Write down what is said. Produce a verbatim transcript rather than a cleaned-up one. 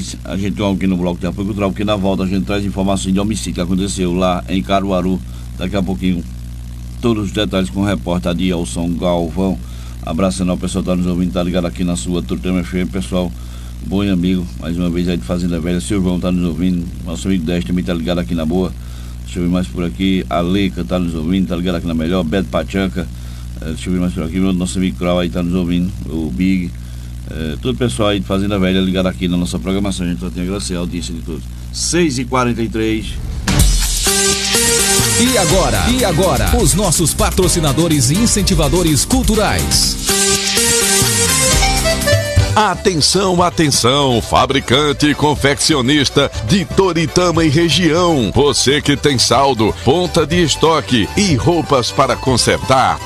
Mas a gente tem aqui no Bloco de Apoio Cultural, porque na volta a gente traz informações de homicídio que aconteceu lá em Caruaru. Daqui a pouquinho, todos os detalhes com o repórter Adilson Galvão. Abraçando ao pessoal que está nos ouvindo, tá ligado aqui na sua Turtama F M, pessoal, bom e amigo, mais uma vez aí de Fazenda Velha. Silvão está nos ouvindo, nosso amigo Dez também tá ligado aqui na boa. Deixa eu ver mais por aqui, a Leica tá nos ouvindo, tá ligado aqui na melhor, Beto Pachanca, é, deixa eu ver mais por aqui, nosso amigo Krau aí tá nos ouvindo, o Big, é, todo o pessoal aí de Fazenda Velha ligado aqui na nossa programação. A gente só tem a agradecer a audiência de todos. seis e quarenta e três. E agora? E agora? Os nossos patrocinadores e incentivadores culturais. Atenção, atenção, fabricante e confeccionista de Toritama e região. Você que tem saldo, ponta de estoque e roupas para consertar,